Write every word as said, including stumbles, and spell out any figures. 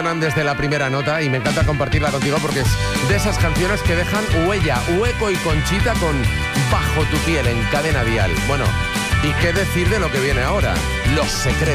Desde la primera nota y me encanta compartirla contigo porque es de esas canciones que dejan huella, Hueco y Conchita con Bajo tu piel en Cadena Dial. Bueno, ¿y qué decir de lo que viene ahora? Los secretos.